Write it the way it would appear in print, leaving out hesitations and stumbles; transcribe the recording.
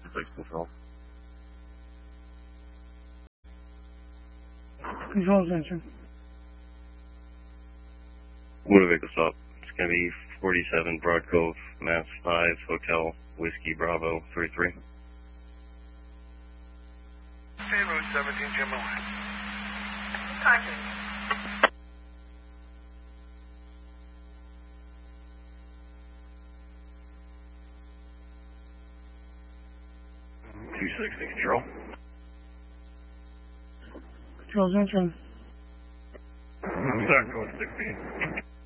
6 Control. Control attention. Motor vehicle stop. It's going to be 47 Broad Cove, Mass 5, Hotel, Whiskey, Bravo, 33. State Route 17, Jim Miller. Caution. Control. Control attention. Start code 16.